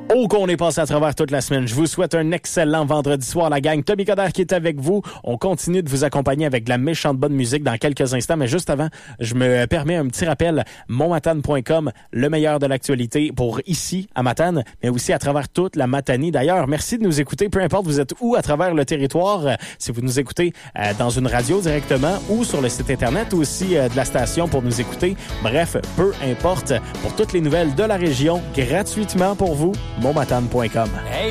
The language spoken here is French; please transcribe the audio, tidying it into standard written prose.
Oh, qu'on est passé à travers toute la semaine. Je vous souhaite un excellent vendredi soir, la gang. Tommy Coderre qui est avec vous. On continue de vous accompagner avec de la méchante bonne musique dans quelques instants. Mais juste avant, je me permets un petit rappel. Montmatane.com, le meilleur de l'actualité pour ici, à Matane, mais aussi à travers toute la Matanie. D'ailleurs, merci de nous écouter. Peu importe vous êtes où à travers le territoire. Si vous nous écoutez dans une radio directement ou sur le site Internet aussi de la station pour nous écouter. Bref, peu importe. Pour toutes les nouvelles de la région, gratuitement pour vous, montmatane.com. Hey.